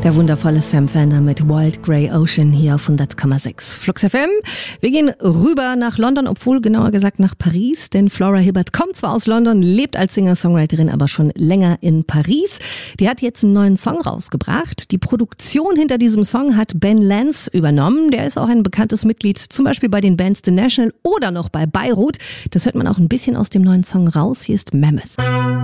Der wundervolle Sam Fender mit Wild Grey Ocean hier auf 100,6 Flux FM. Wir gehen rüber nach London, obwohl genauer gesagt nach Paris, denn Flora Hibbert kommt zwar aus London, lebt als Singer-Songwriterin aber schon länger in Paris. Die hat jetzt einen neuen Song rausgebracht. Die Produktion hinter diesem Song hat Ben Lance übernommen. Der ist auch ein bekanntes Mitglied, zum Beispiel bei den Bands The National oder noch bei Beirut. Das hört man auch ein bisschen aus dem neuen Song raus. Hier ist Mammoth.